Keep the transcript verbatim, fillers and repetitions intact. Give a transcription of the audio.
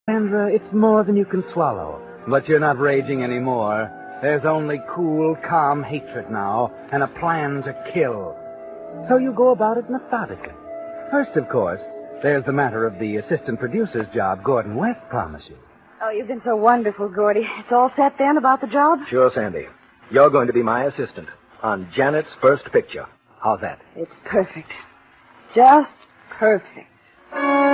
Sandra, it's more than you can swallow. But you're not raging anymore. There's only cool, calm hatred now, and a plan to kill. So you go about it methodically. First, of course, there's the matter of the assistant producer's job Gordon West promised you. Oh, you've been so wonderful, Gordy. It's all set then about the job? Sure, Sandy. You're going to be my assistant on Janet's first picture. How's that? It's perfect. Just perfect.